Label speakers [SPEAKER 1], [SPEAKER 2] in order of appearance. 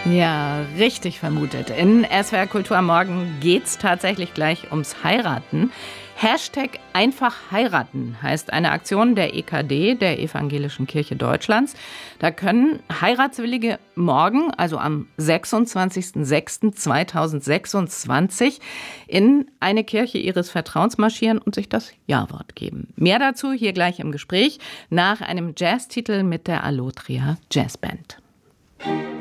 [SPEAKER 1] Ja, richtig vermutet. In SWR Kultur am Morgen geht's tatsächlich gleich ums Heiraten. Hashtag einfach heiraten heißt eine Aktion der EKD, der Evangelischen Kirche Deutschlands. Da können Heiratswillige morgen, also am 26.06.2026, in eine Kirche ihres Vertrauens marschieren und sich das Ja-Wort geben. Mehr dazu hier gleich im Gespräch nach einem Jazztitel mit der Allotria Jazzband.